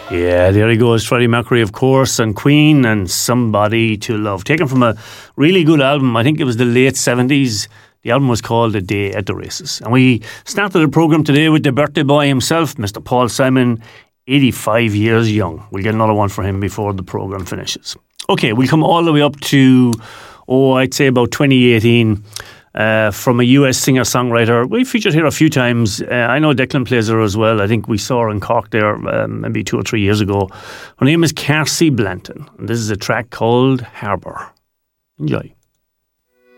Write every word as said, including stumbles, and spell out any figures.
Yeah, there he goes. Freddie Mercury, of course, and Queen, and Somebody to Love. Taken from a really good album. I think it was the late seventies. The album was called A Day at the Races. And we started the programme today with the birthday boy himself, Mister Paul Simon, eighty-five years young. We'll get another one for him before the programme finishes. Okay, we'll come all the way up to, oh, I'd say about twenty eighteen. Uh, from a U S singer-songwriter. We featured here a few times. Uh, I know Declan plays her as well. I think we saw her in Cork there um, maybe two or three years ago. Her name is Kersey Blanton, and this is a track called Harbour. Enjoy.